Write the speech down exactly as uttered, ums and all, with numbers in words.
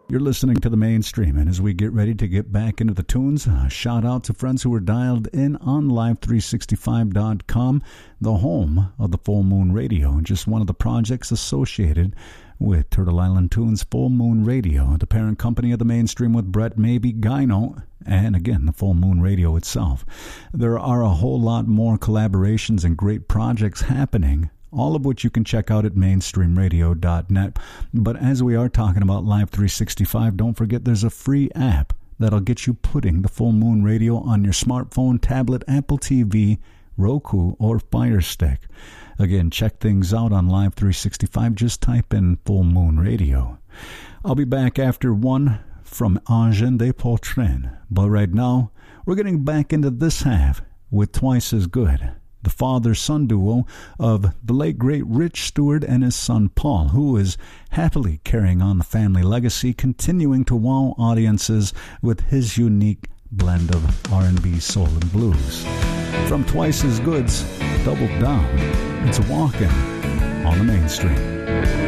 You're listening to The Mainstream, and as we get ready to get back into the tunes, a shout out to friends who were dialed in on live three sixty-five dot com, the home of the Full Moon Radio, just one of the projects associated with Turtle Island Tunes Full Moon Radio, the parent company of The Mainstream with Brett Maybe Gyno, and again, the Full Moon Radio itself. There are a whole lot more collaborations and great projects happening, all of which you can check out at mainstream radio dot net. But as we are talking about Live three sixty-five, don't forget there's a free app that'll get you putting the Full Moon Radio on your smartphone, tablet, Apple T V, Roku, or Fire Stick. Again, check things out on Live three sixty-five. Just type in Full Moon Radio. I'll be back after one from Angèle de Portrain. But right now, we're getting back into this half with Twice as Good, the father-son duo of the late, great Rich Stewart and his son Paul, who is happily carrying on the family legacy, continuing to wow audiences with his unique blend of R and B, soul, and blues. From Twice as Good's Double Down, it's Walking on the Mainstream.